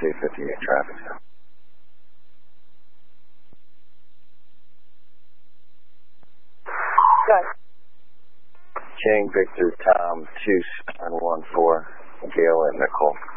258 traffic. Good. King Victor Tom 2714, Gale at Nicole.